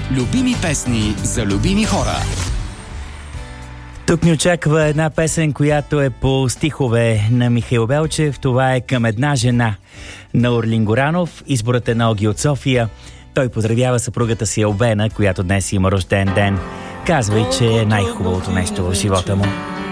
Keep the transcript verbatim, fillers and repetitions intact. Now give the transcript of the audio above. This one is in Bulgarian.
Любими песни за любими хора. Тук ни очаква една песен, която е по стихове на Михаил Белчев. Това е "Към една жена" на Орлин Горанов. Изборът е на Оги от София. Той поздравява съпругата си Албена, която днес има рожден ден. Казва и, че е най-хубавото нещо в живота му.